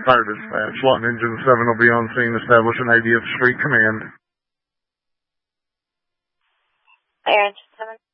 Fire dispatch. Lawton Engine 7 will be on scene. Establish an ID of street command. Fire Engine 7.